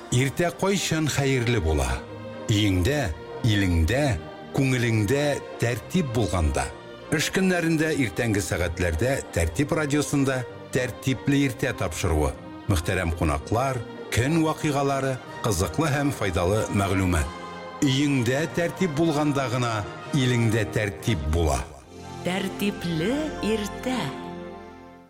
Иртә кайчан хәерле була. Өеңдә, илеңдә, күңелеңдә тәртип булганда. Эш көннәрендә иртәнге сәгатьләрдә Тәртип радиосында тәртипле иртә тапшыруы. Мөхтәрәм кунаклар, көн вакыйгалары, кызыклы һәм файдалы мәгълүмат. Өеңдә тәртип булганда гына илеңдә тәртип була. Тәртипле иртә.